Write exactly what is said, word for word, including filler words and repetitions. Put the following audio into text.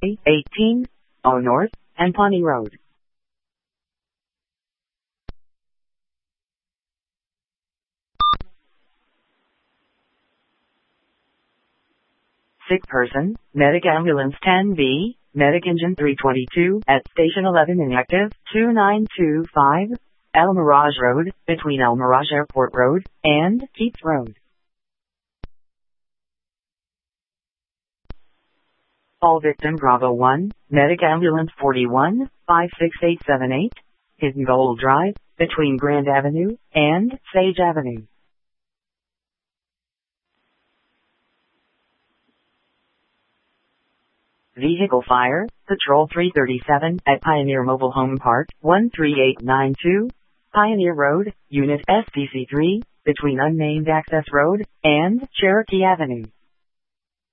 eighteen, O North, and Pawnee Road. Sick person, Medic Ambulance ten B, Medic Engine three twenty-two, at Station eleven inactive, two nine two five, El Mirage Road, between El Mirage Airport Road and Keats Road. All victim Bravo one, Medic Ambulance forty-one, five six eight seven eight, Hidden Gold Drive, between Grand Avenue and Sage Avenue. Vehicle fire, Patrol three thirty-seven, at Pioneer Mobile Home Park, one three eight nine two, Pioneer Road, Unit S P C three, between Unnamed Access Road and Cherokee Avenue.